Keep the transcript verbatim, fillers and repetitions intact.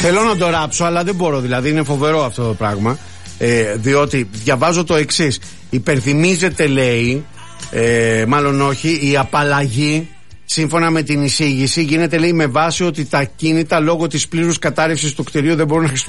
Θέλω να το ράψω, αλλά δεν μπορώ. Δηλαδή είναι φοβερό αυτό το πράγμα. Ε, διότι διαβάζω το εξής. Υπερθυμίζεται, λέει, ε, μάλλον όχι, η απαλλαγή. Σύμφωνα με την εισήγηση, γίνεται, λέει, με βάση ότι τα κίνητα λόγω της πλήρους κατάρρευσης του κτηρίου δεν μπορούν να χρησιμοποιηθούν